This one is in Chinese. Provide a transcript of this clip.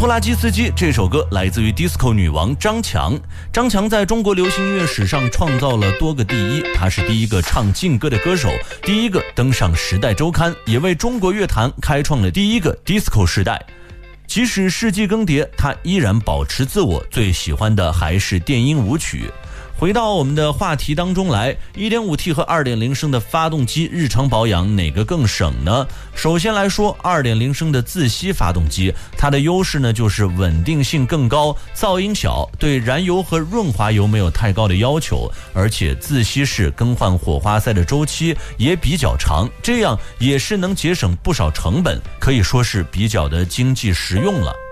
拖拉机司机这首歌来自于 disco 女王张强。张强在中国流行音乐史上创造了多个第一，她是第一个唱劲歌的歌手，第一个登上《时代周刊》，也为中国乐坛开创了第一个 disco 时代。即使世纪更迭，她依然保持自我，最喜欢的还是电音舞曲。回到我们的话题当中来， 1.5T 和 2.0 升的发动机日常保养哪个更省呢？首先来说 2.0 升的自吸发动机，它的优势呢就是稳定性更高，噪音小，对燃油和润滑油没有太高的要求，而且自吸式更换火花塞的周期也比较长，这样也是能节省不少成本，可以说是比较的经济实用了。